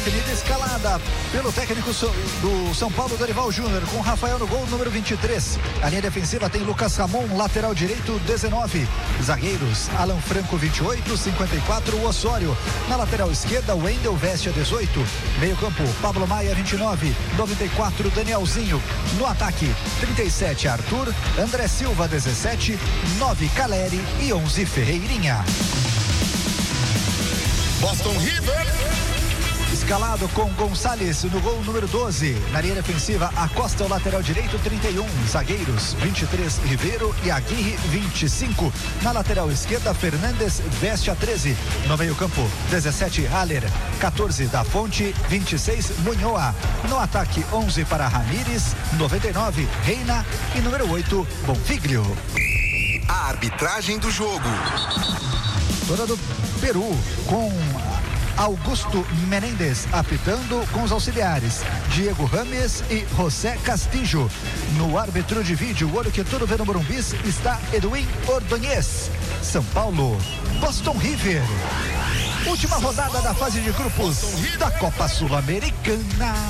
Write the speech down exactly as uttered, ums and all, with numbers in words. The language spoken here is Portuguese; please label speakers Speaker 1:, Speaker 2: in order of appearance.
Speaker 1: Definida escalada pelo técnico do São Paulo, Dorival Júnior, com Rafael no gol, número vinte e três. A linha defensiva tem Lucas Ramon, lateral direito, dezenove. Zagueiros, Alan Franco, vinte e oito, cinquenta e quatro, o Osório. Na lateral esquerda, Wendel veste a dezoito. Meio campo, Pablo Maia, vinte e nove, noventa e quatro, Danielzinho. No ataque, trinta e sete, Arthur, André Silva, dezessete, nove, Caleri e onze, Ferreirinha.
Speaker 2: Boston River.
Speaker 1: Escalado com Gonçalves no gol, número doze. Na linha defensiva, Acosta, o lateral direito, trinta e um. Zagueiros, vinte e três, Ribeiro e Aguirre, vinte e cinco. Na lateral esquerda, Fernandes veste a treze. No meio campo, dezessete, Haller, quatorze, Da Fonte, vinte e seis, Munhoa. No ataque, onze para Ramírez, noventa e nove, Reina e número oito, Bonfiglio.
Speaker 2: A arbitragem do jogo.
Speaker 1: Toda do Peru, com Augusto Menendez apitando, com os auxiliares Diego Rames e José Castillo. No árbitro de vídeo, o olho que tudo vê no Morumbis, está Edwin Ordonez. São Paulo, Boston River. Última rodada da fase de grupos da Copa Sul-Americana.